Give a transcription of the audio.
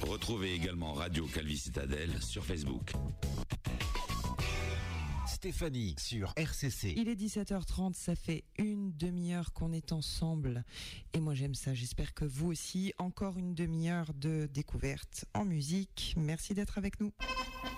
Retrouvez également Radio Calvi Citadelle sur Facebook. Stéphanie sur RCC. Il est 17h30, ça fait une demi-heure qu'on est ensemble et moi j'aime ça, j'espère que vous aussi. Encore une demi-heure de découverte en musique, merci d'être avec nous.